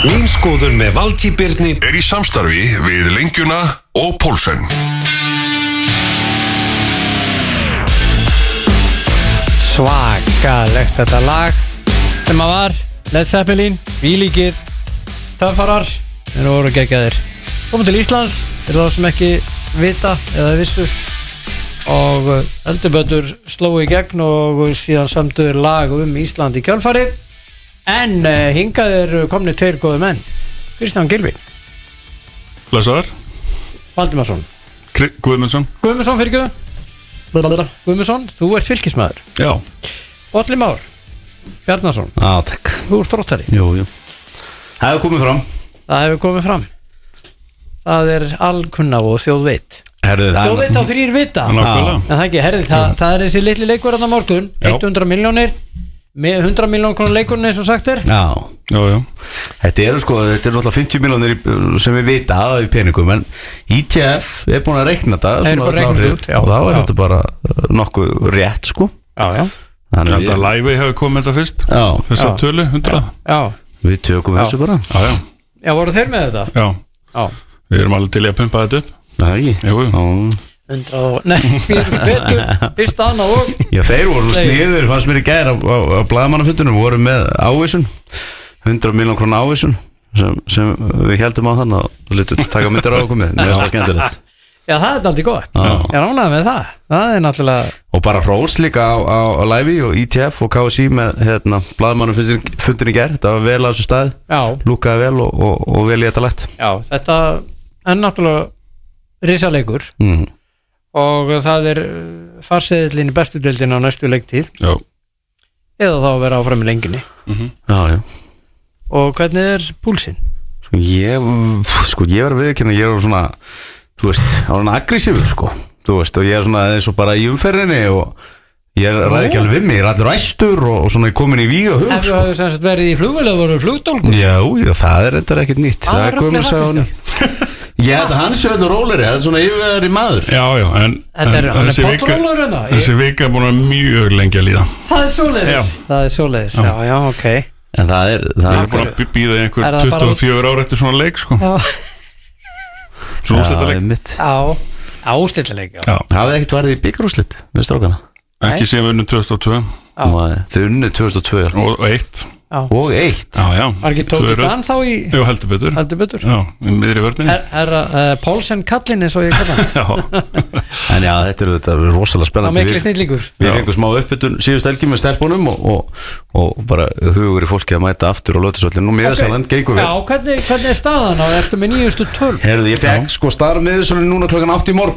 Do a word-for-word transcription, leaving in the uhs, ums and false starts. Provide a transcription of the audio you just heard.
Mín skoðun með Valtý Birni er í samstarfi við Lengjuna og Pólsen. Svakalegt þetta lag sem að var Led Zeppelin, Vílíkir, Töffarar, þeir voru geggjaðir. Komum til Íslands, er það sem ekki vita eða vissu, og Öldubötur slói í gegn og síðan samtuður lag um Ísland í kjölfarið. En uh, hingað er komnir tveir góður menn. Kristján Gylfi Blessaður Valdimarsson Guðmundsson Guðmundsson fyrir ekki Guðmundsson, þú ert fylkismæður. Já. Oddli Már Bjarnason, Já, takk. þú ert þróttari. Jú, jú. Það hefur komið fram. Það hefur komið fram. Það er alkunna og þjóð veit. Herðu, það Þjóð veit á þrýr vita. Nákvæmlega. En það ekki, herði, það, það er þessi litli leikur þarna morgun, Já. hundrað milljónir með hundrað milljón krónur leikurinn eins og sagt er. Já. Já, já. Þetta eru sko, þetta eru náttúrulega fimmtíu milljónir sem við vita að í peningum, en I T F er búin að reikna þetta Þeir eru svona búin að reikna öll áhrif, út, já. og þá er Já. þetta bara uh, nokkuð rétt sko. Já, já. Þannig Þetta við, live hefur komið þetta fyrst. já, Þessa Já. tölu, hundrað. Já, við tökum þessu bara. Já, já. já, voru þeir með þetta? Já. Já. Við erum alveg til í að pumpa þetta upp. Það er ekki. Jú, jú. Já. hundrað og, nei, við erum betur, fyrsta annað og. Já, þeir voru Nei. sniður, fannst mér í gær á, á, á blaðamannafundunum, voru með ávísun, hundrað milljón krónu ávísun sem, sem við heldum á þann og litur taka myndir á okkur með, mér finnst það skemmtilegt. Já, það er aldrei gott. Já. Ég er ánægður með það. Það er náttúrulega. Og bara hrós líka á, á, á Live og I T F og K S I með hérna, blaðamannafundin í gær, þetta var vel á þessu stað, Já, lúkaði vel og, og, og vel í þetta lett. já, þetta er náttúrulega risaleikur. Mm. Og það er farseðillin í bestu deildin á næstu leiktíð, Já. eða þá að vera áfram í lengjunni. Já, já. Og hvernig er púlsinn? Sko ég, sko ég var að viðurkenna, ég er svona, þú veist, á hann aggressífur sko, þú veist, og ég er svona eins og bara í umferðinni og ég er ræði ekki alveg við mig, ég er allir æstur og, og svona komin í víg og hug Ef þú sko. hafði sem sagt verið í flugvél eða voru flugdólkur? Já, já, það er eitthvað ekkert nýtt, það er gömul saga á henni. Ég held að hans er þetta róleri, það er svona yfirveðari maður. Já, já, en, Þetta er, en hann þessi er vika, pottrólar hérna. þessi vika er búin að mjög lengi að líða. Það er svoleiðis. Já. Það er svoleiðis, já, já, ok. En það er, það Ég er er búin að býða í Er einhver það bara- tuttugu og fjögur ár eftir svona leik, sko. Já, Svo úrslitaleik. einmitt. já, ástillleik, já. Já. Hafið ekkert varðið í byggarúslit með strákana? Ekki sem við unnum tvö þúsund og tvö Nei, þau unnið tvö þúsund og tvö og og eitt. og eitt. Já, já. Var ekki Tvö tókið röð. þann þá í Jú, heldur betur. heldur betur? Já, í miðri vörninni. Er, er uh, Pálsen kallinn eins og ég kalla hann? Já. En já, þetta er, þetta er rosalega Það spennandi. mikli Við- snillíkur. Við Já. fengum smá uppbytun síðust helgi með stelpunum og, og, og bara hugur í fólki að mæta aftur á Lötusvöllin og miðasaland gengur Já, vel. hvernig, hvernig er staðan á? Ertu með nýjustu tölv? Herðu, ég fekk sko starf miðasaland núna klokkan átta í morgun.